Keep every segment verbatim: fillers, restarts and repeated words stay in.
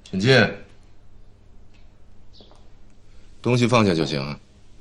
请进。东西放下就行。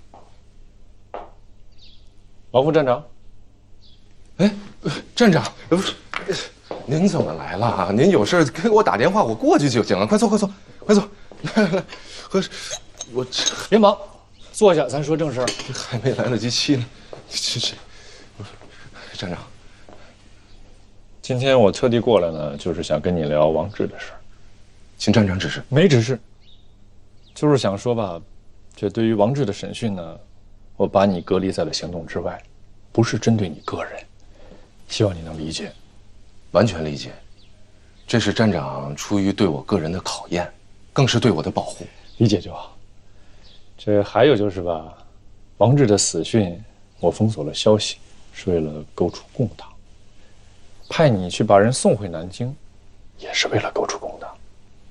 王副站长。 哎，站长，不是，您怎么来了？您有事给我打电话，我过去就行了。快坐，快坐，快坐。来来来，喝水。我这别忙，坐下，咱说正事儿。 还没来得及沏呢。这这，站长， 今天我特地过来呢，就是想跟你聊王志的事儿。 请站长指示。 没指示，就是想说吧，这对于王志的审讯呢，我把你隔离在了行动之外，不是针对你个人，希望你能理解。 完全理解，这是站长出于对我个人的考验，更是对我的保护。 理解就好。这还有就是吧，王志的死讯，我封锁了消息，是为了构筑共党。派你去把人送回南京，也是为了构筑共党。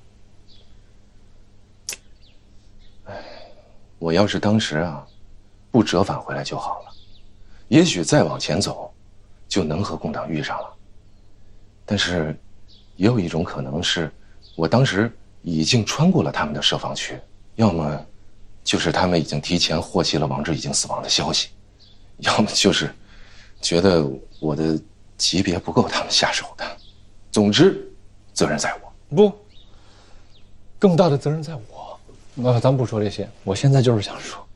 哎，我要是当时啊，不折返回来就好了，也许再往前走，就能和共党遇上了。但是，也有一种可能是，我当时已经穿过了他们的设防区，要么就是他们已经提前获悉了王志已经死亡的消息，要么就是觉得我的级别不够他们下手的。总之，责任在我。 不，更大的责任在我。那咱不说这些，我现在就是想说，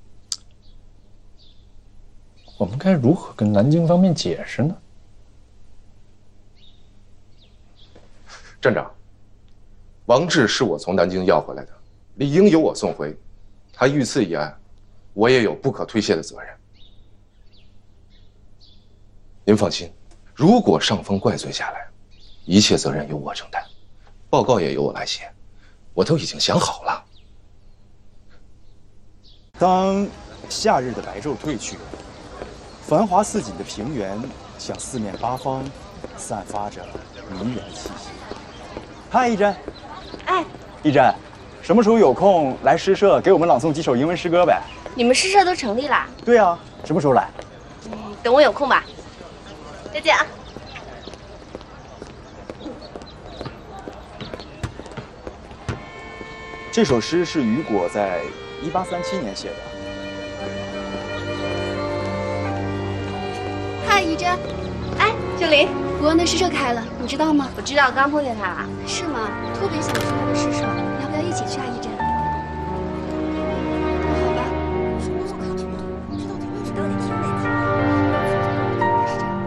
我们该如何跟南京方面解释呢？ 站长，王志是我从南京要回来的，理应由我送回。他遇刺一案，我也有不可推卸的责任。您放心，如果上峰怪罪下来，一切责任由我承担，报告也由我来写，我都已经想好了。 当夏日的白昼褪去，繁华似锦的平原向四面八方散发着迷人气息。嗨，一真。 哎， 一真，什么时候有空来诗社给我们朗诵几首英文诗歌呗？ 你们诗社都成立啦？ 对啊，什么时候来？ 嗯，等我有空吧。再见啊。 这首诗是雨果在一八三七年写的。 嗨，一真。 哎，秀玲， 国文的诗社开了，你知道吗？ 我知道，刚碰见他了。 是吗？特别想去他的诗社，你要不要一起去啊，一真？那好吧。我总看这个，这到底位置到底听哪听？是这样。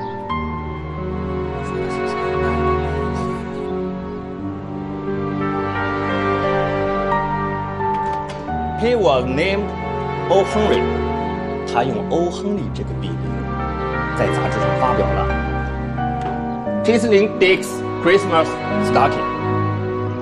我说的是谁呢？ He was named O. Henry。他用欧亨利这个笔名，在杂志上发表了 Kisling Dick's Christmas Stocking。